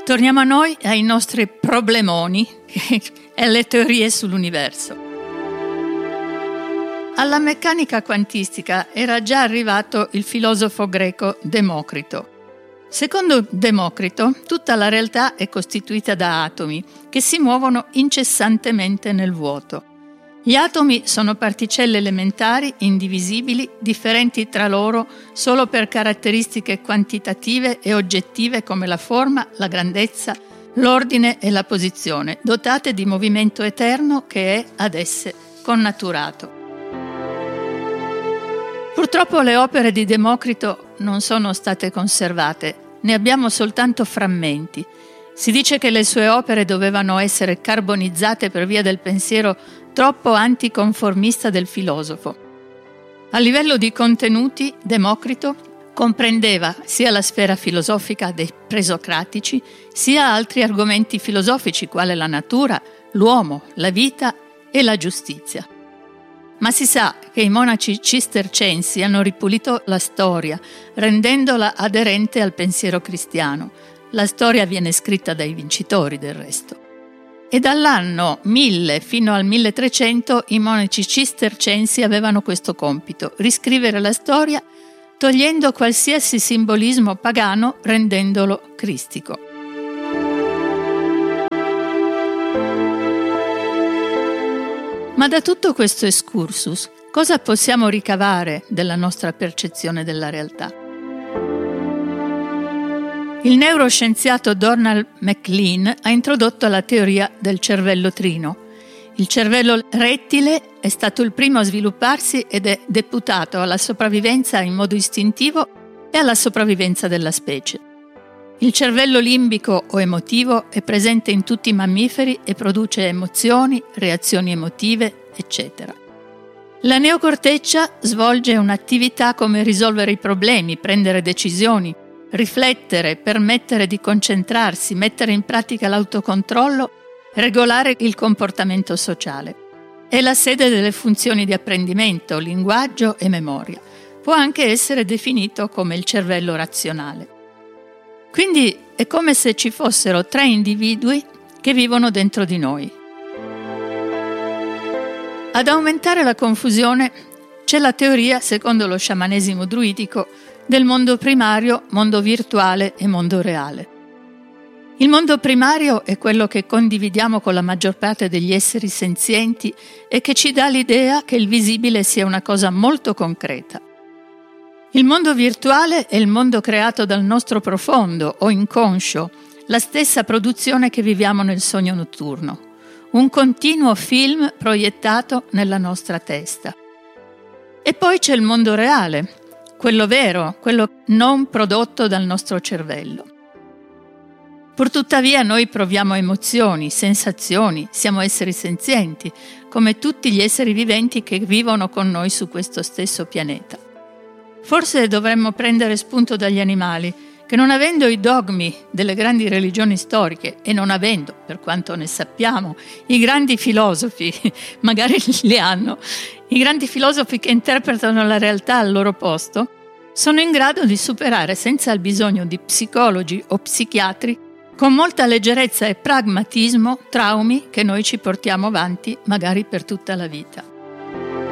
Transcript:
Torniamo a noi, ai nostri problemoni e alle teorie sull'universo. Alla meccanica quantistica era già arrivato il filosofo greco Democrito. Secondo Democrito, tutta la realtà è costituita da atomi che si muovono incessantemente nel vuoto. Gli atomi sono particelle elementari, indivisibili, differenti tra loro solo per caratteristiche quantitative e oggettive come la forma, la grandezza, l'ordine e la posizione, dotate di movimento eterno che è ad esse connaturato. Purtroppo le opere di Democrito non sono state conservate, ne abbiamo soltanto frammenti. Si dice che le sue opere dovevano essere carbonizzate per via del pensiero troppo anticonformista del filosofo. A livello di contenuti, Democrito comprendeva sia la sfera filosofica dei presocratici, sia altri argomenti filosofici quale la natura, l'uomo, la vita e la giustizia. Ma si sa che i monaci cistercensi hanno ripulito la storia, rendendola aderente al pensiero cristiano. La storia viene scritta dai vincitori, del resto. E dall'anno 1000 fino al 1300 i monaci cistercensi avevano questo compito: riscrivere la storia togliendo qualsiasi simbolismo pagano, rendendolo cristico. Ma da tutto questo excursus, cosa possiamo ricavare della nostra percezione della realtà? Il neuroscienziato Donald MacLean ha introdotto la teoria del cervello trino. Il cervello rettile è stato il primo a svilupparsi ed è deputato alla sopravvivenza in modo istintivo e alla sopravvivenza della specie. Il cervello limbico o emotivo è presente in tutti i mammiferi e produce emozioni, reazioni emotive, eccetera. La neocorteccia svolge un'attività come risolvere i problemi, prendere decisioni, riflettere, permettere di concentrarsi, mettere in pratica l'autocontrollo, regolare il comportamento sociale. È la sede delle funzioni di apprendimento, linguaggio e memoria. Può anche essere definito come il cervello razionale. Quindi è come se ci fossero 3 individui che vivono dentro di noi. Ad aumentare la confusione c'è la teoria, secondo lo sciamanesimo druidico, del mondo primario, mondo virtuale e mondo reale. Il mondo primario è quello che condividiamo con la maggior parte degli esseri senzienti e che ci dà l'idea che il visibile sia una cosa molto concreta. Il mondo virtuale è il mondo creato dal nostro profondo o inconscio, la stessa produzione che viviamo nel sogno notturno, un continuo film proiettato nella nostra testa. E poi c'è il mondo reale, quello vero, quello non prodotto dal nostro cervello. Purtuttavia noi proviamo emozioni, sensazioni, siamo esseri senzienti, come tutti gli esseri viventi che vivono con noi su questo stesso pianeta. Forse dovremmo prendere spunto dagli animali, che non avendo i dogmi delle grandi religioni storiche e non avendo, per quanto ne sappiamo, i grandi filosofi, magari li hanno, i grandi filosofi che interpretano la realtà al loro posto, sono in grado di superare senza il bisogno di psicologi o psichiatri con molta leggerezza e pragmatismo traumi che noi ci portiamo avanti magari per tutta la vita.